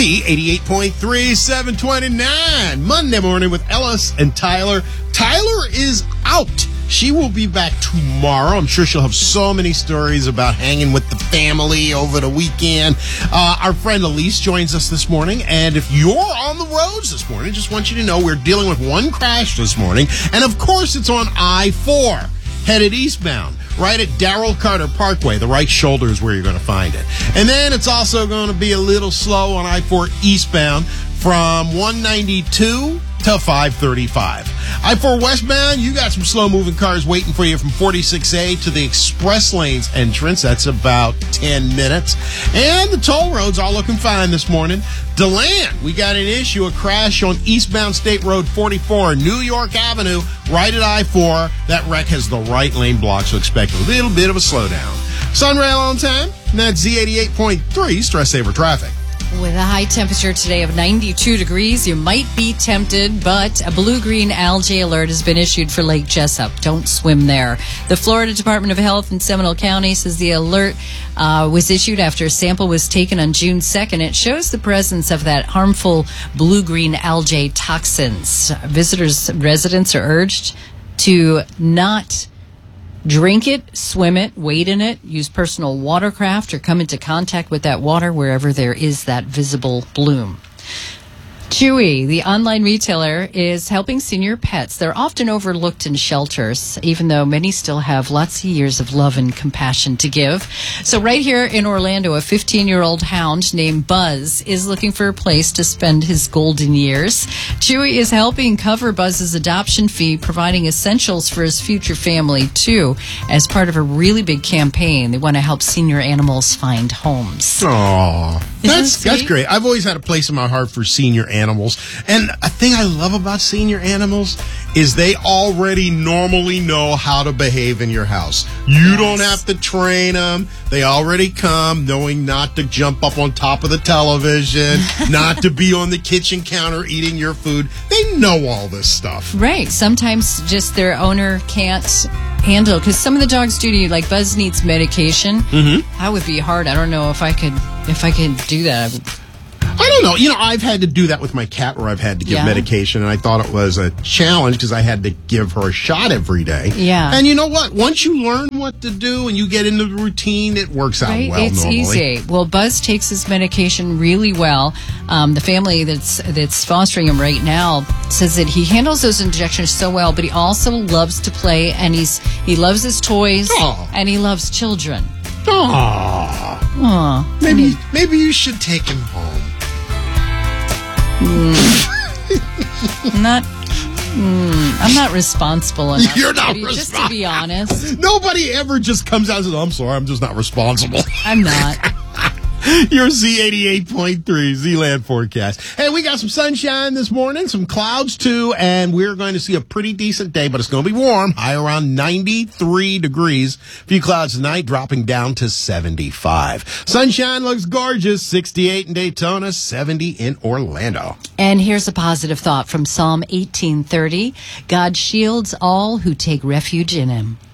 88.3, 729. Monday morning with Ellis and Tyler. Tyler is out. She will be back tomorrow. I'm sure she'll have so many stories about hanging with the family over the weekend. Our friend Elise joins us this morning. And if you're on the roads this morning, just want you to know we're dealing with one crash this morning. And of course, it's on I-4, headed eastbound. Right at Darrell Carter Parkway. The right shoulder is where you're going to find it. And then it's also going to be a little slow on I-4 eastbound from 192 to 535. I-4 westbound, you got some slow-moving cars waiting for you from 46A to the express lanes entrance. That's about 10 minutes. And the toll roads are looking fine this morning. DeLand, we got an issue, a crash on eastbound State Road 44, New York Avenue, right at I-4. That wreck has the right lane blocked, so expect a little bit of a slowdown. Sunrail on time, and that's Z88.3 Stress Saver Traffic. With a high temperature today of 92 degrees, you might be tempted, but a blue-green algae alert has been issued for Lake Jessup. Don't swim there. The Florida Department of Health in Seminole County says the alert was issued after a sample was taken on June 2nd. It shows the presence of that harmful blue-green algae toxins. Residents are urged to not drink it, swim it, wade in it, use personal watercraft, or come into contact with that water wherever there is that visible bloom. Chewy, the online retailer, is helping senior pets. They're often overlooked in shelters, even though many still have lots of years of love and compassion to give. So right here in Orlando, a 15-year-old hound named Buzz is looking for a place to spend his golden years. Chewy is helping cover Buzz's adoption fee, providing essentials for his future family, too, as part of a really big campaign. They want to help senior animals find homes. Aww. That's great. I've always had a place in my heart for senior animals. And a thing I love about senior animals is they already normally know how to behave in your house. You don't have to train them. They already come knowing not to jump up on top of the television, not to be on the kitchen counter eating your food. They know all this stuff. Right. Sometimes just their owner can't handle, because some of the dogs do need, like Buzz needs medication. Mm-hmm. That would be hard. I don't know if I could do that. I don't know. You know, I've had to do that with my cat where I've had to give medication, and I thought it was a challenge because I had to give her a shot every day. Yeah. And you know what? Once you learn what to do and you get into the routine, it works out well It's normally. easy. Well, Buzz takes his medication really well. The family that's fostering him right now says that he handles those injections so well, but he also loves to play, and he loves his toys, and he loves children. Aww. Maybe you should take him home. I'm not responsible enough. You're not responsible. Just to be honest. Nobody ever just comes out and says, I'm sorry, I'm just not responsible. I'm not. Your Z88.3 Z-Land forecast. Hey, we got some sunshine this morning, some clouds too, and we're going to see a pretty decent day, but it's going to be warm, high around 93 degrees. A few clouds tonight, dropping down to 75. Sunshine looks gorgeous, 68 in Daytona, 70 in Orlando. And here's a positive thought from Psalm 18:30. God shields all who take refuge in him.